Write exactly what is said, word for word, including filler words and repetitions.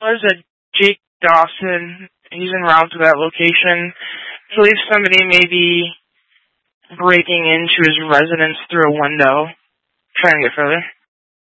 was a Jake Dawson. He's en route to that location. I believe somebody may be breaking into his residence through a window, trying to get further.